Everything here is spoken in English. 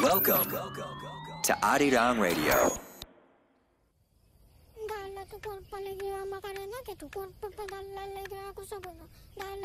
Welcome to Arirang Radio. Dala tu por paligya makarana ke tu por padalla le gaya ko sabono. Dala